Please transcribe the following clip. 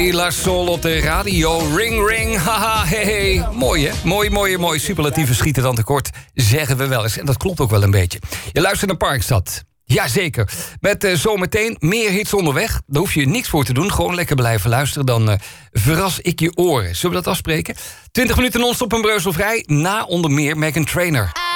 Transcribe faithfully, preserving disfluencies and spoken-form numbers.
La Soul op de radio. Ring, ring, haha, hey, hey. Mooi, hè? Mooi, mooi, mooi. Superlatieven schieten dan tekort, zeggen we wel eens. En dat klopt ook wel een beetje. Je luistert naar Parkstad. Jazeker. Met uh, zometeen meer hits onderweg. Daar hoef je niks voor te doen. Gewoon lekker blijven luisteren. Dan uh, verras ik je oren. Zullen we dat afspreken? twintig minuten non-stop en breuzelvrij. Na onder meer Meghan Trainor.